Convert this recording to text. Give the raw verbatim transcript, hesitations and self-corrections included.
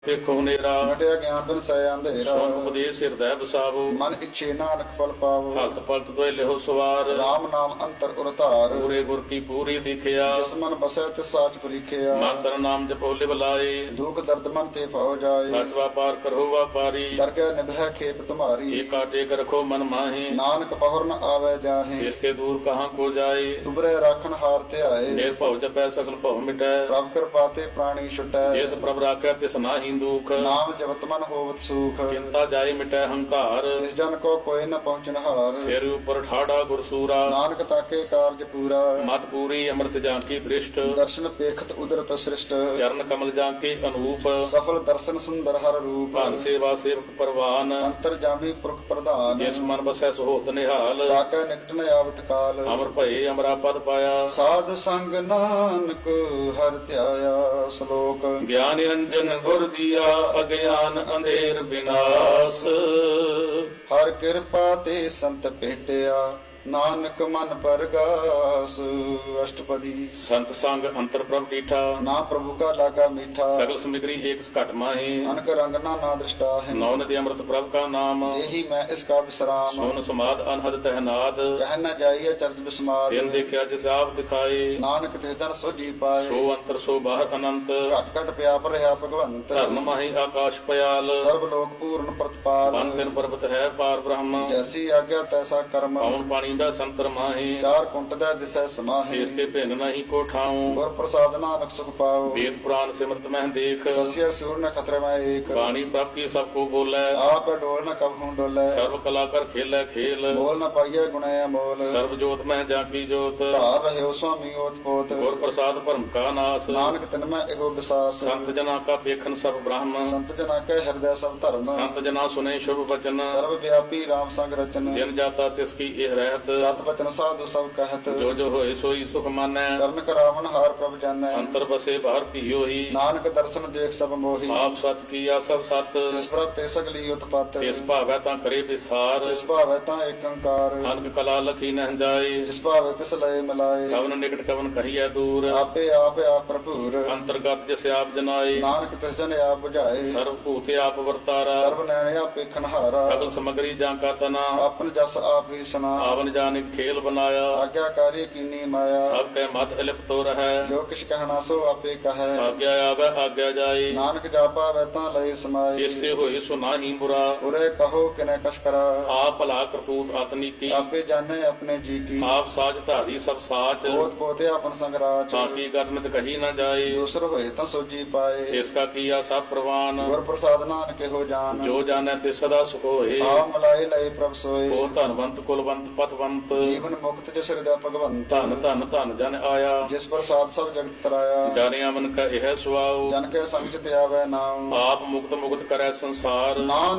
ਦੇਖੋ ਨੇਰਾ ਮਟਿਆ ਗਿਆਨ ਬਿਨ ਸੈ ਅੰਧੇਰਾ। ਸੋਨ ਉਪਦੇਸ਼ ਹਿਰਦੈ ਵਸਾਵੋ। ਮਨ ਇੱਛੇ ਨਾਨਕ ਫਲ ਪਾਵੋ। ਹਲਤ ਪਲਤ ਦੋਇ ਲਿਹੋ ਸਵਾਰ। ਰਾਮ ਨਾਮ ਅੰਤਰ ਉਰ ਧਾਰ। ਪੂਰੇ ਗੁਰ ਕੀ ਪੂਰੀ ਦਿਖਿਆ। ਜਿਸ ਮਨ ਬਸੈ ਤਿਸ ਸਾਚ ਪਰੀਖਿਆ। ਮਾਤਰ ਨਾਮ ਜਪੋ ਲਿਵ ਲਾਏ। ਦੁਖ ਦਰਦ ਮਨ ਤੇ ਭਉ ਜਾਏ। ਸਚ ਵਾਪਾਰ ਕਰੋ ਵਾਪਾਰੀ। ਦਰਗਹਿ ਨਿਭੈ ਖੇਪ ਤੁਮਾਰੀ। ਏਕਾ ਟੇਕ ਰਖੋ ਮਨ ਮਾਹੀ। ਨਾਨਕ ਪਹੁਰ ਨ ਆਵੈ ਜਾਹੇ। ਜਿਸ ਤੇ ਦੂਰ ਕਹਾਂ ਕੋ ਜਾਏ। ਤੁਬਰੇ ਰਾਖਣ ਹਾਰ ਧਿਆਏ। ਨਿਰਭਉ ਜਪੈ ਸਗਲ ਭਉ ਮਿਟੈ। ਪ੍ਰਭ ਕਿਰਪਾ ਤੇ ਪ੍ਰਾਣੀ ਛੁਟੈ। ਜਿਸ ਪ੍ਰਭ ਰਾਖੈ ਤਿਸ ਨਾਹੀ ਦੁਖ। ਨਾਮ ਜਪਤ ਮਨ ਹੋਵਤ ਸੂਖ। ਚਿੰਤਾ ਜਾਏ ਮਿਟੈ ਹੰਕਾਰ। ਤਿਸ ਜਨ ਕੋ ਕੋਇ ਨ ਪਹੁੰਚਨ ਹਾਰ। ਸਿਰ ਉਪਰ ਠਾੜਾ ਗੁਰਸੂਰਾ। ਨਾਨਕ ਤਾਕੇ ਕਾਰਜ ਪੂਰਾ। ਮਤ ਪੂਰੀ ਅੰਮ੍ਰਿਤ ਜਾਂ ਕੀ ਦ੍ਰਿਸ਼ਟ। ਦਰਸ਼ਨ ਪੇਖਤ ਉਦਰਤ ਸ੍ਰਿਸ਼ਟ। ਚਰਨ ਕਮਲ ਜਾਂ ਕੇ ਅਨੂਪ। ਸਫਲ ਦਰਸ਼ਨ ਸੁੰਦਰ ਹਰ ਰੂਪ। ਧਨ ਸੇਵਾ ਸੇਵਕ ਪਰਵਾਨ। ਅੰਤਰ ਜਾਮੀ ਪੁਰਖ ਪ੍ਰਧਾਨ। ਜਿਸ ਮਨ ਬਸੈ ਸੋਹਤ ਨਿਹਾਲ। ਤਾਕੈ ਨਿਕਟ ਨ ਆਵਤ ਕਾਲ। ਅਮਰ ਭਏ ਅਮਰਾ ਪਦ ਪਾਇਆ। ਸਾਧ ਸੰਗ ਨਾਨਕ ਹਰਿ ਧਿਆਇਆ। ਸ਼ਲੋਕ। ਗਿਆਨ ਨਿਰੰਜਨ ਗੁਰ ਦੀਆ ਅਗਿਆਨ ਅੰਧੇਰ ਬਿਨਾਸ਼। ਹਰ ਕਿਰਪਾ ਤੇ ਸੰਤ ਭੇਟਿਆ। ਨਾਨਕ ਮਨ ਪਰਗਾਸ। ਅਸ਼ਟਪਦੀ। ਸੰਤ ਸੰਗ ਅੰਤਰ ਪ੍ਰਭ ਡੀਠਾ। ਨਾ ਪ੍ਰਭੂ ਕਾ ਲਾਗਾ ਮੀਠਾ। ਸਗਲ ਸਮਿਗਰੀ ਏਕ ਘਟ ਮਾਹੀ। ਅਨਕ ਰੰਗ ਨਾ ਨਾ ਦ੍ਰਿਸ਼ਟਾ ਹੈ। ਨੌ ਨਦੀ ਅੰਮ੍ਰਿਤ ਪ੍ਰਭ ਕਾ ਨਾਮ। ਇਹੀ ਮੈਂ ਇਸ ਕਾ ਵਿਸਰਾਮ। ਸੋਨ ਸਮਾਦ ਅਨਹਦ ਤਹਿਨਾਦ। ਕਹਿ ਨ ਜਾਈਏ ਚਰਜ ਬਿਸਮਾਦ। ਤਿਨ ਦੇਖਿਆ ਜਿਸ ਆਪ ਦਿਖਾਏ। ਨਾਨਕ ਤੇ ਜਨ ਸੋਜੀ ਪਾਏ। ਸੋ ਅੰਤਰ ਸੋ ਬਾਹਰ ਅਨੰਤ। ਘਟ ਘਟ ਪਿਆਪ ਰਿਹਾ ਭਗਵੰਤ। ਧਰਮ ਮਾਹੀ ਆਕਾਸ਼ ਪਿਆਲ। ਸਰਬ ਲੋਕ ਪੂਰਨ ਪ੍ਰਤਪਾਲ। ਬੰਨ ਤਿਨ ਪਰਬਤ ਹੈ ਪਾਰ ਬ੍ਰਹਮ। ਜੈਸੀ ਆਗਿਆ ਤੈਸਾ ਕਰਮ। ਪਉਣ ਪਾਣੀ ਦਾ ਸੰਤਰ ਮਾਹੀ। ਚਾਰ ਕੁੰਟ ਦਾ ਦਿਸੈ ਸਮਾਹੀ। ਇਸ ਤੇ ਭਿੰਨ ਨਹੀਂ ਕੋ ਠਾਉ। ਗੁਰ ਪ੍ਰਸਾਦ ਨਾਨਕ ਸੁਖ ਪਾਓ। ਵੇਦ ਪੁਰਾਨ ਸਿਮਰਤ ਮਹਿ ਦੇਖ। ਸਸਿਆ ਸੂਰ ਨ ਖਤਰੇ ਮੈਂ ਏਕ। ਬਾਣੀ ਪ੍ਰਭ ਕੀ ਸਭ ਕੋ ਬੋਲੇ। ਆਪ ਡੋਲ ਨ ਕਬਹੂ ਡੋਲੇ। ਸਰਬ ਕਲਾ ਕਰ ਖੇਲੇ ਖੇਲ। ਬੋਲ ਨ ਪਾਈਐ ਗੁਣੈ ਅਮੋਲ। ਸਰਬ ਜੋਤ ਮਹਿ ਜਾਂ ਕੀ ਜੋਤ। ਧਾਰ ਰਹਿਓ ਸੁਆਮੀ ਓਤ ਪੋਤ। ਗੁਰ ਪ੍ਰਸਾਦ ਭਰਮ ਕਾ ਨਾਸ। ਨਾਨਕ ਤਿਨ ਮੈਂ ਇਹੋ ਵਿਸਾਸ। ਸੰਤ ਜਨਾ ਕਾ ਪੇਖਨ ਸਭ ਬ੍ਰਹਮ। ਸੰਤ ਜਨਾ ਕੈ ਹਿਰਦੈ ਸਭ ਧਰਮ। ਸੰਤ ਜਨਾ ਸੁਨੇ ਸ਼ੁਭ ਬਚਨ। ਸਰਬ ਵਿਆਪੀ ਰਾਮ ਸੰਗ ਰਚਨ। ਜਿਨ ਜਾਤਾ ਤਿਸ ਕੀ ਇਹ ਰਹਿਤ। ਸਤ ਬਚਨ ਸਾਧੂ ਸਭ ਕਹਿਤ। ਜੋ ਜੋ ਹੋਏ ਸੋਈ ਸੁਖ ਮਾਨੈ। ਕਰਨ ਕਰਾਵਨ ਹਾਰ ਪ੍ਰਭ ਜਾਣੈ। ਅੰਤਰ ਬਸੇ ਬਾਹਰ ਭੀਓਹੀ। ਨਾਨਕ ਦਰਸ਼ਨ ਦੇਖ ਸਭ ਮੋਹੀ। ਆਪ ਸਤ ਕੀਆ ਸਭ ਸਤ। ਜਿਸ ਪ੍ਰਭ ਤੇ ਸਗਲੀ ਉਤਪਤ। ਇਸ ਭਾਵੈ ਤਾਂ ਕਰੇ ਵਿਸਾਰ। ਜਿਸ ਭਾਵੈ ਤਾਂ ਏਕ ਓੰਕਾਰ। ਅਨਕ ਕਲਾ ਲਖੀ ਨਹਿ ਜਾਏ। ਜਿਸ ਭਾਵੈ ਤਿਸ ਲਏ ਮਿਲਾਏ। ਕਵਨ ਨਿਕਟ ਕਵਨ ਕਹੀਐ ਦੂਰ। ਆਪੇ ਆਪ ਆਪ ਭਰਪੂਰ। ਅੰਤਰਗਤ ਜਿਸ ਆਪ ਜਨਾਏ। ਨਾਨਕ ਤਿਸ ਜਨ ਆਪ ਬੁਝਾਏ। ਸਰਬ ਭੂਤ ਆਪ ਵਰਤਾਰਾ। ਸਰਬ ਨੈਣ ਆਪੇ ਖਨਹਾਰਾ। ਸਗਲ ਸਮਗਰੀ ਜਾਂ ਕਾ ਤਨਾ। ਆਪਨ ਜਸ ਆਪ ਹੀ ਸੁਨਾ। ਆਵਨ ਜਾਨਿਕ ਖੇਲ ਬਨਾਇਆ। ਆਗਿਆਕਾਰੀ ਕੀਨੀ ਮਾਇਆ। ਸਭ ਕੈ ਮਤ ਅਲਿਪਤੋ ਰਹੈ। ਜੋ ਕਿਛ ਕਹਿਣਾ ਸੋ ਆਪੇ ਕਹੈ। ਆਗਿਆ ਆਵੈ ਆਗਿਆ ਜਾਏ। ਨਾਨਕ ਜਾਪਾ ਵੈ ਤਾਂ ਲਏ ਸਮਾਏ। ਜਿਸ ਤੇ ਹੋਏ ਸੋ ਨਾਹੀ ਬੁਰਾ। ਉਰੇ ਕਹੋ ਕਿਨੈ ਕਛ ਕਰਾ। ਆਪ ਭਲਾ ਕਰਤੂਤ ਅਤਨੀਤੀ। ਆਪੇ ਜਾਣੈ ਆਪਣੇ ਜੀ ਕੀ। ਆਪ ਸਾਜ ਧਾਰੀ ਸਭ ਸਾਚ। ਪੋਤ ਪੋਤੇ ਆਪਨ ਸੰਗਰਾਚ। ਤਾਂ ਕੀ ਗਰਮਿਤ ਕਹੀ ਨਾ ਜਾਏ। ਦੂਸਰ ਹੋਏ ਤਾਂ ਸੋਜੀ ਪਾਏ। ਇਸ ਕਾ ਕੀਆ ਸਭ ਪ੍ਰਵਾਨ। ਗੁਰ ਪ੍ਰਸਾਦ ਨਾਨਕ ਇਹੋ ਜਾਨ। ਜੋ ਜਾਣੈ ਤੇ ਸਦਾ ਸੁਖ ਹੋਏ। ਆਪ ਮਲਾਏ ਲਏ ਪ੍ਰਭ ਸੋਏ। ਉਹ ਧਨਵੰਤ ਕੁਲਵੰਤ ਪਤਵੰਤ। ਜੀਵਨ ਮੁਕਤ ਜਿਸ ਹਿਰਦੈ ਭਗਵੰਤ। ਧਨ ਧਨ ਧਨ ਜਨ ਆਇਆ। ਜਿਸ ਪ੍ਰਸਾਦ ਸਭ ਜਗਤ ਤਰਾਇਆ। ਜਾਣਿਆ ਮਨ ਕਾ ਇਹ ਸੁਆਉ। ਜਨ ਕੇ ਸੰਗ ਚ ਤੇ ਆਵੈ ਨਾਮ। ਆਪ ਮੁਕਤ ਮੁਕਤ ਕਰੈ ਸੰਸਾਰ। ਨਾਮ